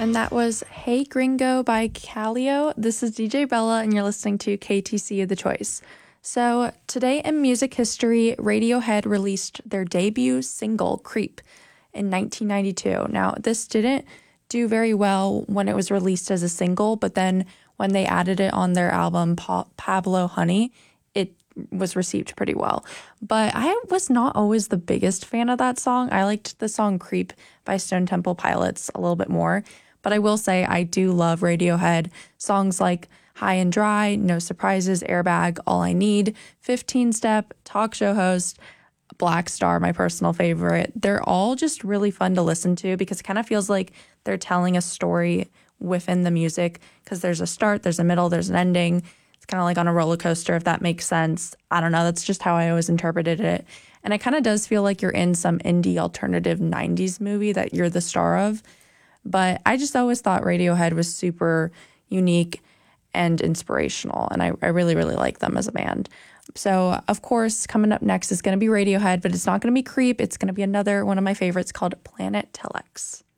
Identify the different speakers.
Speaker 1: And that was Hey Gringo by Calio. This is DJ Bella, and you're listening to KTC The Choice. So today in music history, Radiohead released their debut single, Creep, in 1992. Now, this didn't do very well when it was released as a single, but then when they added it on their album, Pablo Honey, it was received pretty well. But I was not always the biggest fan of that song. I liked the song Creep by Stone Temple Pilots a little bit more. But I will say I do love Radiohead. Songs like High and Dry, No Surprises, Airbag, All I Need, 15 Step, Talk Show Host, Black Star, my personal favorite. They're all just really fun to listen to because it kind of feels like they're telling a story within the music because there's a start, there's a middle, there's an ending. It's kind of like on a roller coaster, if that makes sense. I don't know. That's just how I always interpreted it. And it kind of does feel like you're in some indie alternative 90s movie that you're the star of. But I just always thought Radiohead was super unique and inspirational. And I really, really like them as a band. So, of course, coming up next is going to be Radiohead, but it's not going to be Creep. It's going to be another one of my favorites called Planet Telex.